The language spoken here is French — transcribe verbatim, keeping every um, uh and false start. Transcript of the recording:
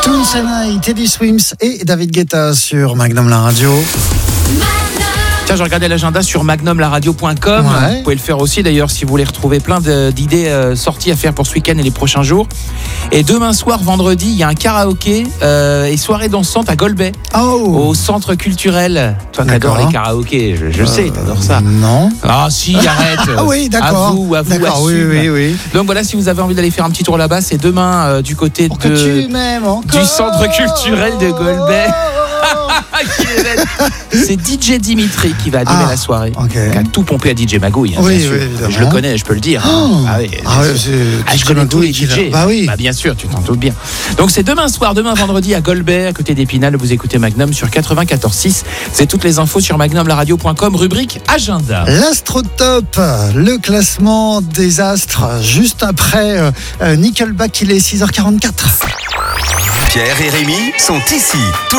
Toons and I, Teddy Swims et David Guetta sur Magnum la radio. Tiens, j'ai regardé l'agenda sur magnum la radio point com. Ouais. Vous pouvez le faire aussi d'ailleurs si vous voulez retrouver plein de, d'idées euh, sorties à faire pour ce week-end et les prochains jours. Et demain soir, vendredi, il y a un karaoké euh, et soirée dansante à Golbet, Oh au centre culturel. Toi qui D'accord. adores les karaokés, je, je Euh, sais, t'adores ça. Non. Ah si, arrête. Ah oui, d'accord. À vous, à vous, D'accord, oui, assume. oui, oui. Donc voilà, si vous avez envie d'aller faire un petit tour là-bas, c'est demain euh, du côté Pour que de tu m'aimes encore. du centre culturel de Golbet. C'est D J Dimitri qui va animer Ah, la soirée. ok. Qui a tout pompé à D J Magouille, hein, Oui, bien sûr. oui, évidemment. Je le connais, je peux le dire. Oh. Ah oui, Ah ouais, c'est- ah, D J je connais tous les Magouille, D J. Bah oui. Bah bien sûr, tu t'en doutes bien. Donc c'est demain soir, demain vendredi à Golbet, à côté d'Épinal. Vous écoutez Magnum sur quatre-vingt-quatorze six. C'est toutes les infos sur magnum la radio point com, rubrique agenda. L'Astrotop, le classement des astres, juste après euh, Nickelback, il est six heures quarante-quatre. Pierre et Rémi sont ici.